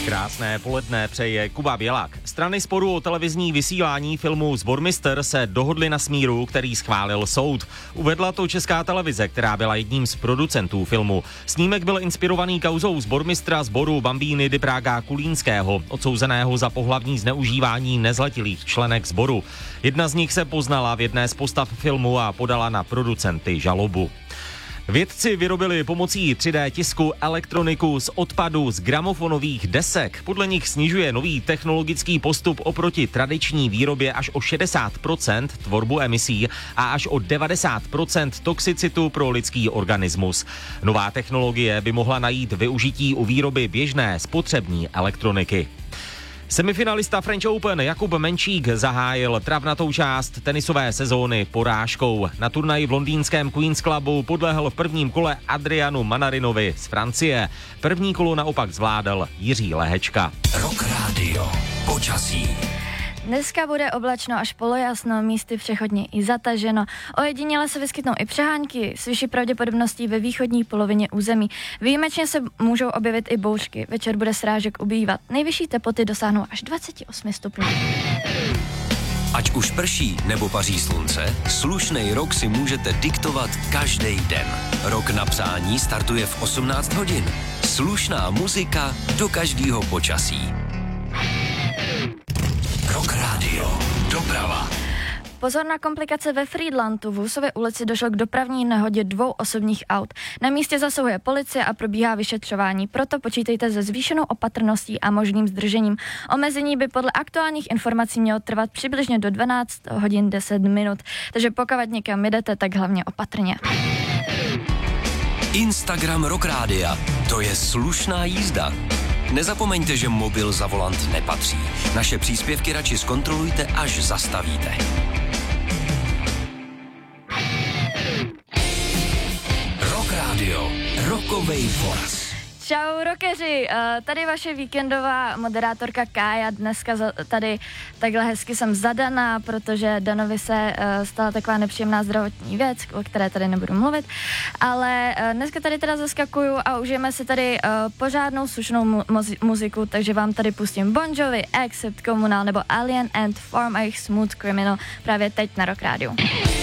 Krásné poledne přeje Kuba Bělák. Strany sporu o televizní vysílání filmu Sbormistr se dohodly na smíru, který schválil soud. Uvedla to Česká televize, která byla jedním z producentů filmu. Snímek byl inspirovaný kauzou sbormistra sboru Bambíny di Praga Kulínského, odsouzeného za pohlavní zneužívání nezletilých členek sboru. Jedna z nich se poznala v jedné z postav filmu a podala na producenty žalobu. Vědci vyrobili pomocí 3D tisku elektroniku z odpadu z gramofonových desek. Podle nich snižuje nový technologický postup oproti tradiční výrobě až o 60% tvorbu emisí a až o 90% toxicitu pro lidský organismus. Nová technologie by mohla najít využití u výroby běžné spotřební elektroniky. Semifinalista French Open Jakub Menčík zahájil travnatou část tenisové sezóny porážkou. Na turnaji v londýnském Queen's Clubu podlehl v prvním kole Adrianu Manarinovi z Francie. První kolo naopak zvládl Jiří Lehečka. Rock Radio. Počasí. Dneska bude oblačno až polojasno, místy přechodně i zataženo. Ojediněle se vyskytnou i přehánky s vyšší pravděpodobností ve východní polovině území. Výjimečně se můžou objevit i bouřky. Večer bude srážek ubývat. Nejvyšší teploty dosáhnou až 28 stupňů. Ať už prší nebo paří slunce, slušnej rok si můžete diktovat každý den. Rok na přání startuje v 18 hodin. Slušná muzika do každého počasí. Rock Radio. Doprava. Pozor na komplikace ve Frýdlantu. V Husově ulici došlo k dopravní nehodě 2 osobních aut. Na místě zasahuje policie a probíhá vyšetřování, proto počítejte se zvýšenou opatrností a možným zdržením. Omezení by podle aktuálních informací mělo trvat přibližně do 12 hodin 10 minut, takže pokud někam jdete, tak hlavně opatrně. Instagram Rock Rádia. To je slušná jízda. Nezapomeňte, že mobil za volant nepatří. Naše příspěvky radši zkontrolujte, až zastavíte. Rock Radio. Rockovej Force. Čau rockeři, tady vaše víkendová moderátorka Kája. Dneska tady takhle hezky jsem zadaná, protože Danovi se stala taková nepříjemná zdravotní věc, o které tady nebudu mluvit, ale dneska tady teda zaskakuju a užijeme si tady pořádnou slušnou muziku, takže vám tady pustím Bon Jovi, Accept, Komunál nebo Alien and Form a jejich Smooth Criminal právě teď na Rock Radio.